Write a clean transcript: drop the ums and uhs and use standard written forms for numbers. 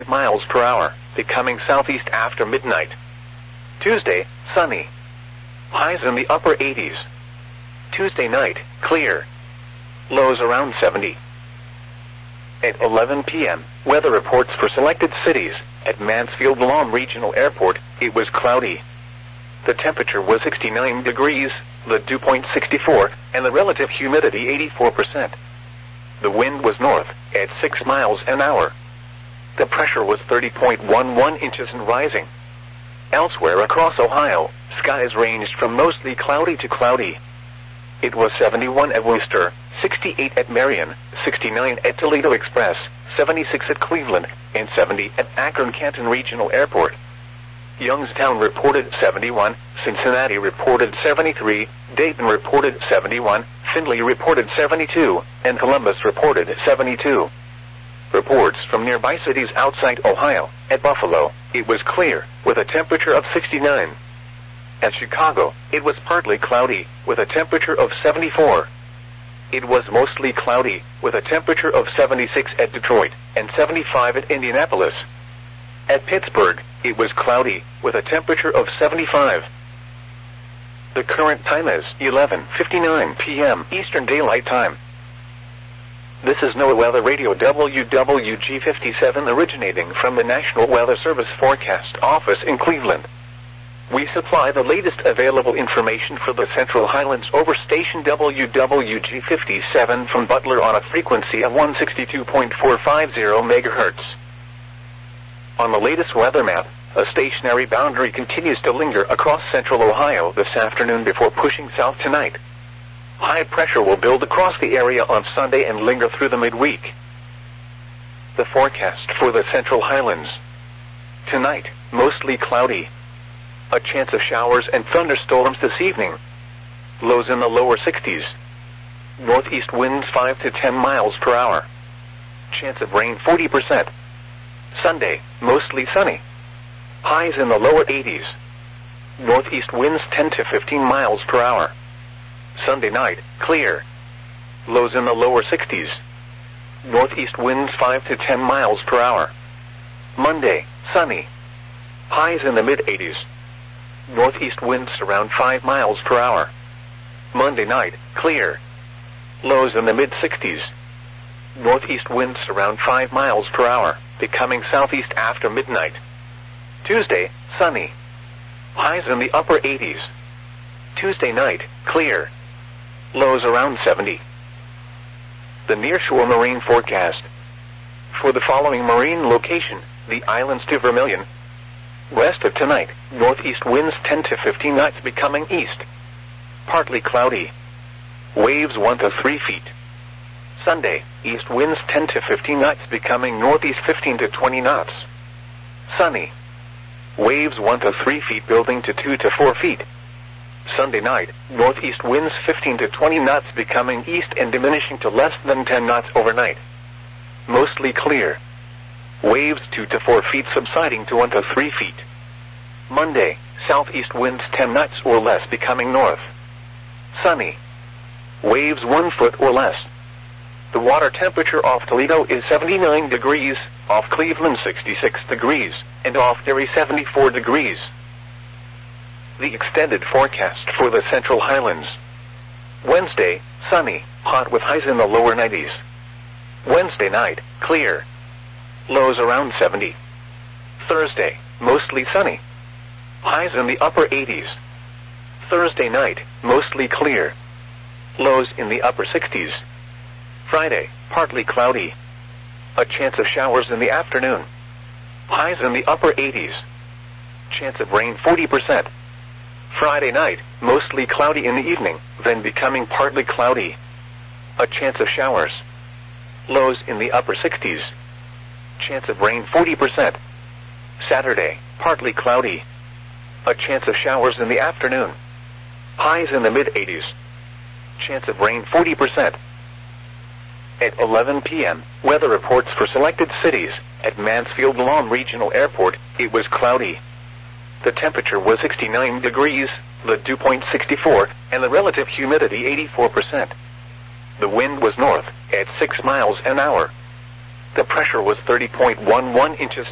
8 miles per hour, becoming southeast after midnight. Tuesday, sunny. Highs in the upper 80s. Tuesday night, clear. Lows around 70. At 11 p.m., weather reports for selected cities. At Mansfield Lahm Regional Airport, it was cloudy. The temperature was 69 degrees, the dew point 64, and the relative humidity 84%. The wind was north, at 6 miles an hour. The pressure was 30.11 inches and rising. Elsewhere across Ohio, skies ranged from mostly cloudy to cloudy. It was 71 at Worcester, 68 at Marion, 69 at Toledo Express, 76 at Cleveland, and 70 at Akron-Canton Regional Airport. Youngstown reported 71, Cincinnati reported 73, Dayton reported 71, Findlay reported 72, and Columbus reported 72. Reports from nearby cities outside Ohio. At Buffalo, it was clear, with a temperature of 69. At Chicago, it was partly cloudy, with a temperature of 74. It was mostly cloudy, with a temperature of 76 at Detroit, and 75 at Indianapolis. At Pittsburgh, it was cloudy, with a temperature of 75. The current time is 11:59 p.m. Eastern Daylight Time. This is NOAA Weather Radio WWG57 originating from the National Weather Service Forecast Office in Cleveland. We supply the latest available information for the Central Highlands over station WWG57 from Butler on a frequency of 162.450 MHz. On the latest weather map, a stationary boundary continues to linger across central Ohio this afternoon before pushing south tonight. High pressure will build across the area on Sunday and linger through the midweek. The forecast for the Central Highlands. Tonight, mostly cloudy. A chance of showers and thunderstorms this evening. Lows in the lower 60s. Northeast winds 5 to 10 miles per hour. Chance of rain 40%. Sunday, mostly sunny. Highs in the lower 80s. Northeast winds 10 to 15 miles per hour. Sunday night, clear. Lows in the lower 60s. Northeast winds 5 to 10 miles per hour. Monday, sunny. Highs in the mid-80s. Northeast winds around 5 miles per hour. Monday night, clear. Lows in the mid-60s. Northeast winds around 5 miles per hour, becoming southeast after midnight. Tuesday, sunny. Highs in the upper 80s. Tuesday night, clear. Lows around 70. The nearshore marine forecast. For the following marine location, the islands to Vermilion. West of tonight, northeast winds 10 to 15 knots becoming east. Partly cloudy. Waves 1 to 3 feet. Sunday, east winds 10 to 15 knots becoming northeast 15 to 20 knots. Sunny. Waves 1 to 3 feet building to 2 to 4 feet. Sunday night, northeast winds 15 to 20 knots becoming east and diminishing to less than 10 knots overnight. Mostly clear. Waves 2 to 4 feet subsiding to 1 to 3 feet. Monday, southeast winds 10 knots or less becoming north. Sunny. Waves 1 foot or less. The water temperature off Toledo is 79 degrees, off Cleveland 66 degrees, and off Erie 74 degrees. The extended forecast for the Central Highlands. Wednesday, sunny, hot with highs in the lower 90s. Wednesday night, clear. Lows around 70. Thursday, mostly sunny. Highs in the upper 80s. Thursday night, mostly clear. Lows in the upper 60s. Friday, partly cloudy. A chance of showers in the afternoon. Highs in the upper 80s. Chance of rain 40%. Friday night, mostly cloudy in the evening, then becoming partly cloudy. A chance of showers. Lows in the upper 60s. Chance of rain 40%. Saturday, partly cloudy. A chance of showers in the afternoon. Highs in the mid-80s. Chance of rain 40%. At 11 p.m., weather reports for selected cities. At Mansfield Lahm Regional Airport, it was cloudy. The temperature was 69 degrees, the dew point 64, and the relative humidity 84%. The wind was north, at 6 miles an hour. The pressure was 30.11 inches